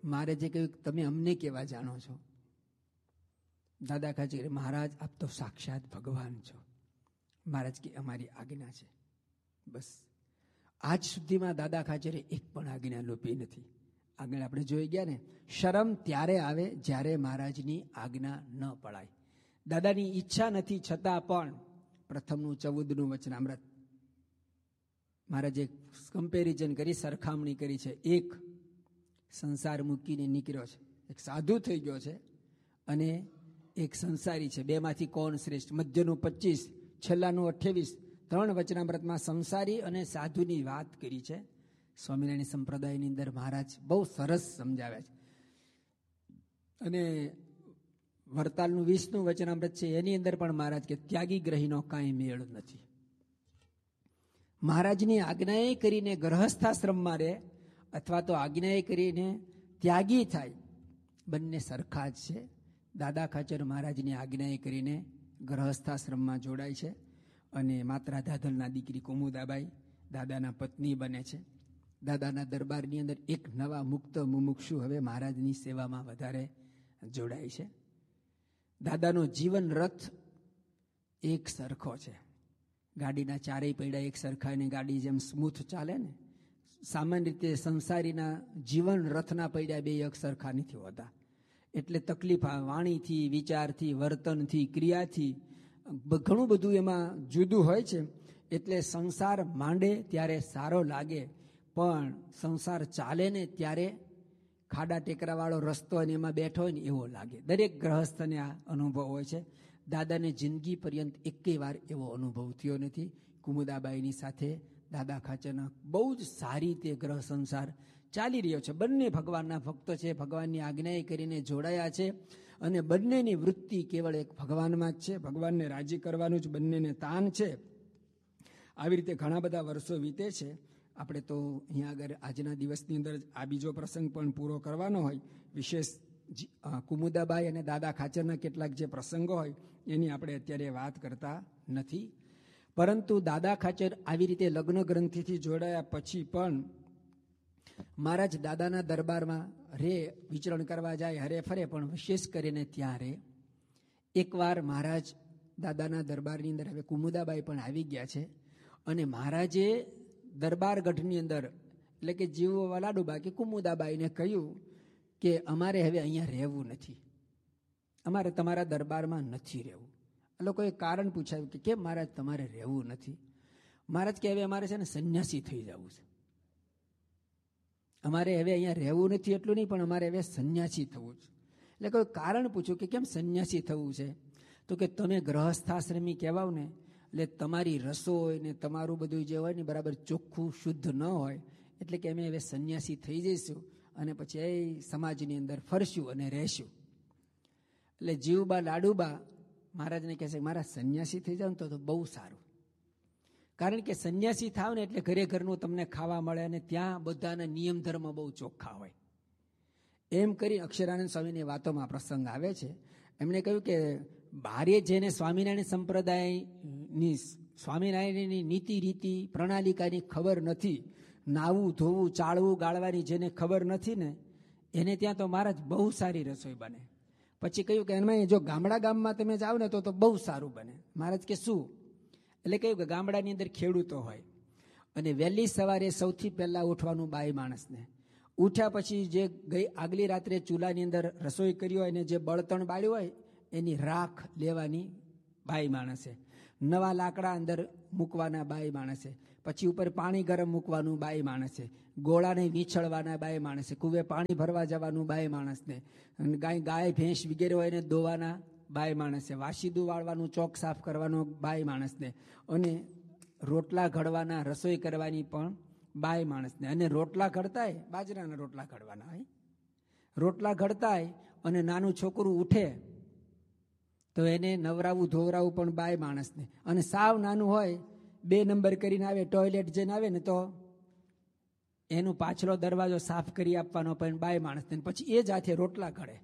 મારે જે કહ્યું તમે અમને કેવા જાણો છો? દાદા ખાચર, મહારાજ આપ તો સાક્ષાત ભગવાન છો. મહારાજ કે અમારી આજ્ઞા છે. બસ આજ સુધીમાં દાદા ખાચરે એક પણ આજ્ઞા લોપી નથી. આગળ આપણે જોઈ ગયા ને, શરમ ત્યારે આવે જ્યારે મહારાજની આજ્ઞા ન પડાય. દાદાની ઈચ્છા નથી છતાં પણ પ્રથમનું 14નું વચનામૃત મહારાજે કમ્પેરિઝન કરી, સરખામણી કરી છે. એક સંસાર મૂકીને નીકળ્યો છે, એક સાધુ થઈ ગયો છે, અને એક સંસારી છે. બેમાંથી કોણ શ્રેષ્ઠ? મધ્યનું 25, છેલ્લાનું 28. 3 વચનામૃતમાં સંસારી અને સાધુની વાત કરી છે. સ્વામિનારાયણ સંપ્રદાયની અંદર મહારાજ બહુ સરસ સમજાવ્યા છે. અને વરતાલનું 20નું વચનામૃત છે, એની અંદર પણ મહારાજ કે ત્યાગી ગ્રહીનો કાંઈ મેળ નથી. મહારાજની આજ્ઞાએ કરીને ગ્રહસ્થાશ્રમમાં રહે અથવા તો આજ્ઞાએ કરીને ત્યાગી થાય, બંને સરખા જ છે. દાદા ખાચર મહારાજની આજ્ઞાએ કરીને ગ્રહસ્થાશ્રમમાં જોડાય છે અને માત્રા ધાધલના દીકરી કુમુદાબાઈ દાદાના પત્ની બને છે. દાદાના દરબારની અંદર એક નવા મુક્ત મુમુક્ષુ હવે મહારાજની સેવામાં વધારે જોડાય છે. દાદાનો જીવન રથ એક સરખો છે. ગાડીના ચારેય પૈડા એક સરખા, ને ગાડી જેમ સ્મૂથ ચાલે ને, સામાન્ય રીતે સંસારીના જીવન રથના પૈડા બે એક સરખા નથી હોતા. એટલે તકલીફ વાણીથી, વિચારથી, વર્તનથી, ક્રિયાથી ઘણું બધું એમાં જુદું હોય છે. એટલે સંસાર માંડે ત્યારે સારો લાગે, પણ સંસાર ચાલે ને ત્યારે ખાડા ટેકરાવાળો રસ્તો અને એમાં બેઠો હોય ને એવો લાગે. દરેક ગ્રહસ્થને આ અનુભવ હોય છે. દાદાને જિંદગી પર્યંત એકેય વાર એવો અનુભવ થયો નથી. કુમુદાબાઈની સાથે દાદા ખાચરના બહુ જ સારી રીતે ગ્રહ સંસાર ચાલી રહ્યો છે. બંને ભગવાનના ભક્ત છે, ભગવાનની આજ્ઞાએ કરીને જોડાયા છે, અને બંનેની વૃત્તિ કેવળ એક ભગવાનમાં જ છે. ભગવાનને રાજી કરવાનું જ બંનેને તાન છે. આવી રીતે ઘણા બધા વર્ષો વીતે છે. આપણે તો અહીંયા આગળ આજના દિવસની અંદર આ બીજો પ્રસંગ પણ પૂરો કરવાનો હોય. વિશેષ કુમુદાબાઈ અને દાદા ખાચરના કેટલાક જે પ્રસંગો હોય એની આપણે અત્યારે વાત કરતા નથી. પરંતુ દાદા ખાચર આવી રીતે લગ્ન ગ્રંથિથી જોડાયા પછી પણ મહારાજ દાદાના દરબારમાં રે, વિચરણ કરવા જાય, હરે ફરે, પણ વિશેષ કરીને ત્યાં રે. એકવાર મહારાજ દાદાના દરબારની અંદર હવે કુમુદાબાઈ પણ આવી ગયા છે, અને મહારાજે દરબાર ગઢની અંદર એટલે કે જીવો લાડુબા કે કુમુદાબાઈને કહ્યું કે અમારે હવે અહીંયા રહેવું નથી, અમારે તમારા દરબારમાં નથી રહેવું. આ લોકોએ કારણ પૂછાયું કે કેમ મહારાજ તમારે રહેવું નથી? મહારાજ કે હવે અમારે છે ને સંન્યાસી થઈ જવું છે. અમારે હવે અહીંયા રહેવું નથી એટલું નહીં, પણ અમારે હવે સંન્યાસી થવું છે. એટલે કોઈ કારણ પૂછ્યું કે કેમ સંન્યાસી થવું છે? તો કે તમે ગ્રહસ્થાશ્રમી કહેવાવ ને, એટલે તમારી રસોઈ ને તમારું બધું જે હોય ને બરાબર ચોખ્ખું શુદ્ધ ન હોય, એટલે કે અમે હવે સંન્યાસી થઈ જઈશું અને પછી એ સમાજની અંદર ફરશું અને રહેશું. એટલે જીવબા લાડુબા મહારાજને કહે છે મારા સંન્યાસી થઈ જાવ ને તો બહુ સારું, કારણ કે સંન્યાસી થાવ ને એટલે ઘરે ઘરનું તમને ખાવા મળે અને ત્યાં બધાના નિયમ ધર્મ બહુ ચોખ્ખા હોય. એમ કરી અક્ષરાનંદ સ્વામીની વાતોમાં પ્રસંગ આવે છે. એમણે કહ્યું કે બારે જેને સ્વામિનારાયણ સંપ્રદાયની સ્વામિનારાયણની નીતિ રીતિ પ્રણાલિકાની ખબર નથી, નાવું ધોવું ચાળવું ગાળવાની જેને ખબર નથી ને, એને ત્યાં તો મહારાજ બહુ સારી રસોઈ બને. પછી કહ્યું કે એમાં જો ગામમાં તમે જાઓ ને તો બહુ સારું બને. મહારાજ કે શું? એટલે કહ્યું કે ગામડાની અંદર ખેડૂતો હોય અને વહેલી સવારે સૌથી પહેલા ઉઠવાનું બાઈ માણસને, ઉઠ્યા પછી જે ગઈ આગલી રાત્રે ચૂલાની અંદર રસોઈ કરી હોય ને જે બળતણ બાળ્યું હોય એની રાખ લેવાની બાઈ માણસે, નવા લાકડા અંદર મૂકવાના બાઈ માણસે, પછી ઉપર પાણી ગરમ મૂકવાનું બાઈ માણસે, ગોળાને વીછળવાના બાઈ માણસે, કુવે પાણી ભરવા જવાનું બાઈ માણસને, ગાય ભેંસ વગેરે હોય એને દોવાના બાઈ માણસે, વાસીદું વાળવાનું ચોક સાફ કરવાનું બાઈ માણસને, અને રોટલા ઘડવાના રસોઈ કરવાની પણ બાઈ માણસને. અને રોટલા ઘડતાય બાજરાના રોટલા ઘડવાના હોય, રોટલા ઘડતાય અને નાનું છોકરું ઉઠે તો એને નવરાવું ધોવરાવું પણ બાઈ માણસને. અને સાવ નાનું હોય 2 નંબર કરીને આવે, ટોયલેટ જઈને આવે ને તો એનું પાછલો દરવાજો સાફ કરી આપવાનો પણ બાઈ માણસને. પછી એ જ હાથે રોટલા ઘડે.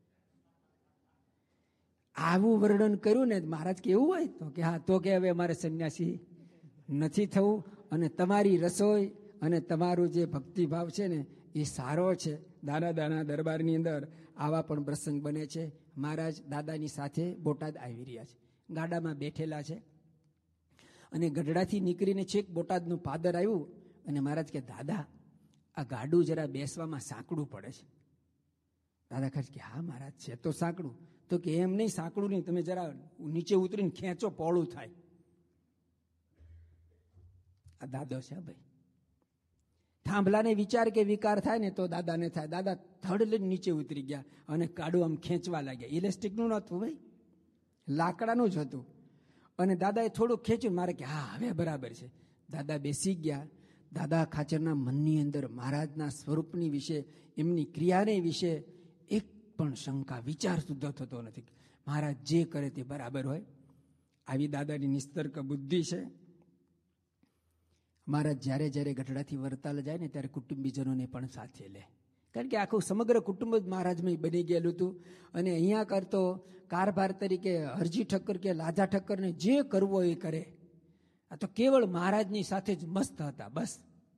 આવું વર્ણન કર્યું ને મહારાજ કે એવું હોય તો કે હા, તો કે હવે અમારે સંન્યાસી નથી થવું, અને તમારી રસોઈ અને તમારું જે ભક્તિભાવ છે ને એ સારો છે. દાદાના દરબારની અંદર આવા પણ પ્રસંગ બને છે. મહારાજ દાદાની સાથે બોટાદ આવી રહ્યા છે, ગાડામાં બેઠેલા છે, અને ગઢડાથી નીકળીને છેક બોટાદનું પાદર આવ્યું, અને મહારાજ કે દાદા આ ગાડું જરા બેસવામાં સાંકડું પડે છે. દાદા કહે કે હા મહારાજ છે તો સાંકડું. તો કે એમ નહીં, સાંકડું નહીં, તમે જરા નીચે ઉતરીને ખેંચો, પહોળું થાય. આ દાદો છે ભાઈ. થાંભલાને વિચાર કે વિકાર થાય ને તો દાદાને થાય. દાદા થડ લઈને નીચે ઉતરી ગયા અને ગાડું આમ ખેંચવા લાગ્યા. ઇલેસ્ટિકનું નહોતું ભાઈ, લાકડાનું જ હતું. અને દાદાએ થોડું ખેંચ્યું, મારે કે હા હવે બરાબર છે. દાદા બેસી ગયા. દાદા ખાચરના મનની અંદર મહારાજના સ્વરૂપની વિશે, એમની ક્રિયાને વિશે એક પણ શંકા, વિચાર સુદ્ધો થતો નથી. મહારાજ જે કરે તે બરાબર હોય. આવી દાદાની નિસ્તર્ક બુદ્ધિ છે. મહારાજ જ્યારે જ્યારે ગઢડાથી વરતાલ જાય ને ત્યારે કુટુંબીજનોને પણ સાથે લે, કારણ કે આખું સમગ્ર કુટુંબ જ મહારાજમય બની ગયેલું હતું. અને અહીંયા કરતો કારભાર તરીકે હરજી ઠક્કર કે લાજા ઠક્કરને જે કરવો એ કરે. આ તો કેવળ મહારાજની સાથે જ મસ્ત હતા બસ.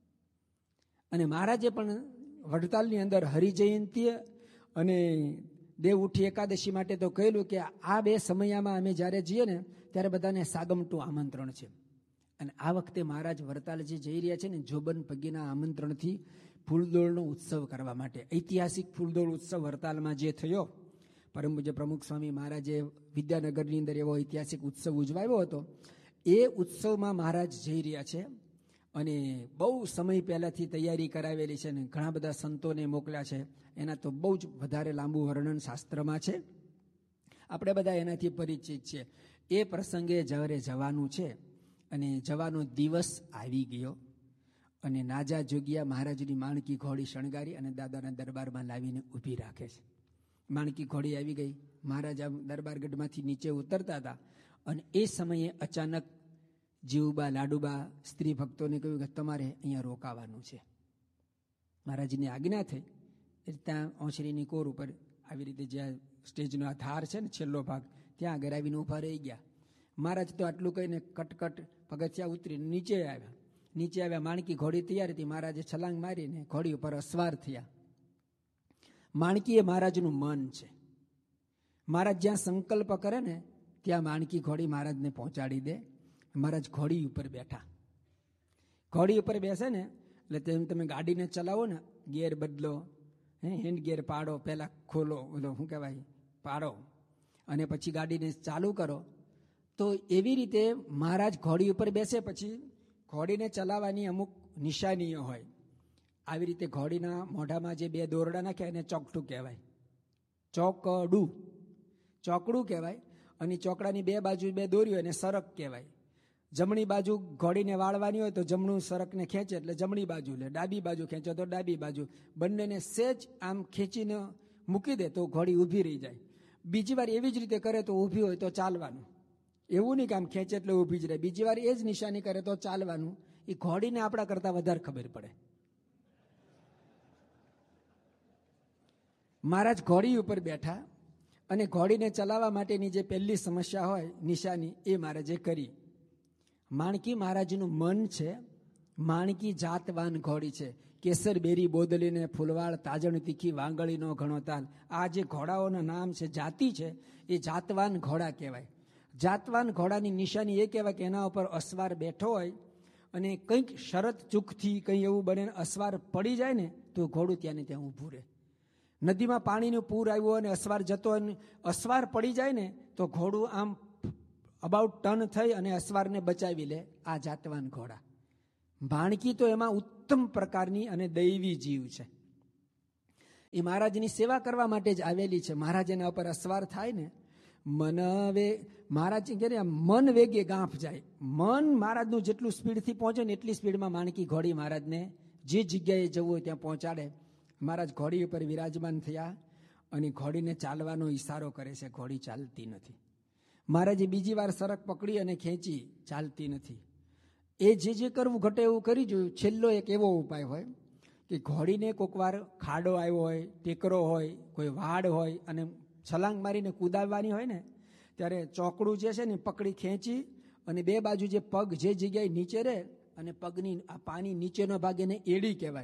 અને મહારાજે પણ વડતાલની અંદર હરિજયંતી અને દેવ ઉઠી એકાદશી માટે તો કહેલું કે આ બે સમયમાં અમે જ્યારે જઈએ ને ત્યારે બધાને સાગમટું આમંત્રણ છે. અને આ વખતે મહારાજ વરતાલ જે જઈ રહ્યા છે ને, જોબન પગીના આમંત્રણથી ફૂલદોળનો ઉત્સવ કરવા માટે, ઐતિહાસિક ફૂલદોળ ઉત્સવ વરતાલમાં જે થયો, પરમ પૂજ્ય પ્રમુખ સ્વામી મહારાજે વિદ્યાનગરની અંદર એવો ઐતિહાસિક ઉત્સવ ઉજવાયો હતો. એ ઉત્સવમાં મહારાજ જઈ રહ્યા છે. અને બહુ સમય પહેલાંથી તૈયારી કરાવેલી છે, ને ઘણા બધા સંતોને મોકલ્યા છે. એના તો બહુ જ વધારે લાંબુ વર્ણન શાસ્ત્રમાં છે, આપણે બધા એનાથી પરિચિત છે. એ પ્રસંગે જ્યારે જવાનું છે અને જવાનો દિવસ આવી ગયો, અને નાજા જોગિયા મહારાજની માણકી ઘોડી શણગારી અને દાદાના દરબારમાં લાવીને ઊભી રાખે છે. માણકી ઘોડી આવી ગઈ. મહારાજ દરબારગઢમાંથી નીચે ઉતરતા હતા, અને એ સમયે અચાનક જીવબા લાડુબા સ્ત્રી ભક્તોને કહ્યું કે તમારે અહીંયા રોકાવાનું છે. મહારાજની આજ્ઞા થઈ. ત્યાં ઓસરીની કોર ઉપર આવી રીતે જ્યાં સ્ટેજનો આ ધાર છે ને, છેલ્લો ભાગ, ત્યાં આગળ આવીને ઊભા રહી ગયા. મહારાજ તો આટલું કહીને કટકટ પગથિયા ઉતરીને નીચે આવ્યા. નીચે આવ્યા, માણકી ઘોડી તૈયાર હતી. મહારાજે છલાંગ મારીને ઘોડી ઉપર અસવાર થયા. માણકી એ મહારાજનું મન છે. મહારાજ જ્યાં સંકલ્પ કરે ને ત્યાં માણકી ઘોડી મહારાજને પહોંચાડી દે. મહારાજ ઘોડી ઉપર બેઠા. ઘોડી ઉપર બેસે ને એટલે તમે ગાડીને ચલાવો ને, ગેર બદલો, હેન્ડ ગેર પાડો, પહેલાં ખોલો, ઓલો શું કહેવાય, પાડો, અને પછી ગાડીને ચાલુ કરો. તો એવી રીતે મહારાજ ઘોડી ઉપર બેસે પછી ઘોડીને ચલાવવાની અમુક નિશાનીઓ હોય. આવી રીતે ઘોડીના મોઢામાં જે બે દોરડા નાખ્યા એને ચોકડું કહેવાય. ચોકડું કહેવાય. અને ચોકડાની બે બાજુ બે દોરીઓ એને સરક કહેવાય. જમણી બાજુ ઘોડીને વાળવાની હોય તો જમણું સરકને ખેંચે એટલે જમણી બાજુ લે, ડાબી બાજુ ખેંચો તો ડાબી બાજુ. બંનેને સેજ આમ ખેંચીને મૂકી દે તો ઘોડી ઊભી રહી જાય. બીજી વાર એવી જ રીતે કરે તો ઊભી હોય તો ચાલવાનું. એવું નહીં કે આમ ખેંચે એટલે ઊભી જ રહે. બીજી વાર એ જ નિશાની કરે તો ચાલવાનું. એ ઘોડીને આપણા કરતાં વધારે ખબર પડે. મહારાજ ઘોડી ઉપર બેઠા અને ઘોડીને ચલાવવા માટેની જે પહેલી સમસ્યા હોય, નિશાની, એ મહારાજે કરી. માણકી મહારાજનું મન છે. માણકી જાતવાન ઘોડી છે. કેસર બેરી બોદલીને ફૂલવાળ, તાજણ તીખી વાંગળીનો ઘણો તાલ. આ જે ઘોડાઓના નામ છે, જાતિ છે, એ જાતવાન ઘોડા કહેવાય. જાતવાન ઘોડાની નિશાની એ કહેવાય કે એના ઉપર અસવાર બેઠો હોય અને કંઈક શરત ચૂકથી કંઈ એવું બને, અસવાર પડી જાય ને તો ઘોડું ત્યાં ને ત્યાં ઊભું રહે. નદીમાં પાણીનું પૂર આવ્યું અને અસવાર જતો અને અસવાર પડી જાય ને તો ઘોડું આમ અબાઉટ ટર્ન થઈ અને અસવારને બચાવી લે. આ જાતવાન ઘોડા. માણકી તો એમાં ઉત્તમ પ્રકારની અને દૈવી જીવ છે. એ મહારાજની સેવા કરવા માટે જ આવેલી છે. મહારાજ એના ઉપર અસવાર થાય ને, મહારાજ કહે મન વેગે ગાંફ જાય. મન મહારાજનું જેટલું સ્પીડથી પહોંચે ને એટલી સ્પીડમાં માણકી ઘોડી મહારાજને જે જગ્યાએ જવું હોય ત્યાં પહોંચાડે. મહારાજ ઘોડી ઉપર વિરાજમાન થયા અને ઘોડીને ચાલવાનો ઈશારો કરે છે. ઘોડી ચાલતી નથી. મહારાજે બીજી વાર સરક પકડી અને ખેંચી, ચાલતી નથી. એ જે કરવું ઘટે એવું કરી જોયું. છેલ્લો એક એવો ઉપાય હોય કે ઘોડીને કોઈક વાર ખાડો આવ્યો હોય, ટેકરો હોય, કોઈ વાડ હોય અને છલાંગ મારીને કૂદાવવાની હોય ને ત્યારે ચોકડું જે છે ને પકડી ખેંચી અને બે બાજુ જે પગ જે જગ્યાએ નીચે રહે અને પગની આ પાની નીચેનો ભાગ એને એડી કહેવાય.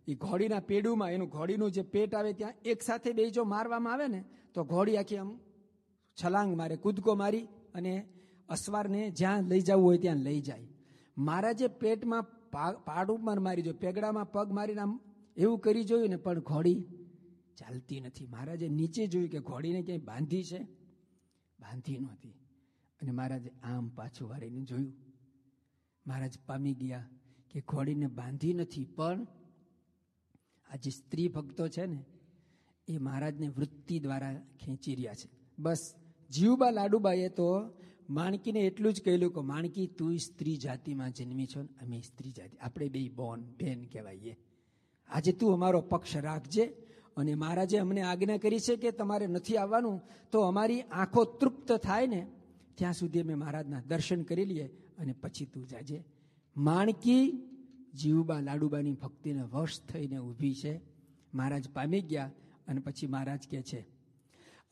એ ઘોડીના પેડુમાં એનું ઘોડીનું જે પેટ આવે ત્યાં એક સાથે બે જો મારવામાં આવે ને તો ઘોડી આખી આમ છલાંગ મારે, કૂદકો મારી અને અસવારને જ્યાં લઈ જવું હોય ત્યાં લઈ જાય. મહારાજે પેટમાં પાડ ઉપર મારી જો પેગડામાં પગ મારીને આમ એવું કરી જોયું ને પણ ઘોડી ચાલતી નથી. મહારાજે નીચે જોયું કે ઘોડીને ક્યાંય બાંધી છે, બાંધી નહોતી. અને મહારાજે આમ પાછું વાળીને જોયું. મહારાજ પામી ગયા કે ઘોડીને બાંધી નથી, પણ આ જે સ્ત્રી ભક્તો છે ને એ મહારાજને વૃત્તિ દ્વારા ખેંચી રહ્યા છે. બસ જીવબા લાડુબાઈએ તો માણકીને એટલું જ કહેલું કે માણકી તું સ્ત્રી જાતિમાં જન્મી છો ને અમે સ્ત્રી જાતિ, આપણે બે બેન કહેવાઈએ. આજે તું અમારો પક્ષ રાખજે. અને મહારાજે અમને આજ્ઞા કરી છે કે તમારે નથી આવવાનું, તો અમારી આંખો તૃપ્ત થાય ને ત્યાં સુધી અમે મહારાજના દર્શન કરી લઈએ અને પછી તું જાજે. માણકી જીવબા લાડુબાની ભક્તિને વશ થઈને ઊભી છે. મહારાજ પામી ગયા અને પછી મહારાજ કહે છે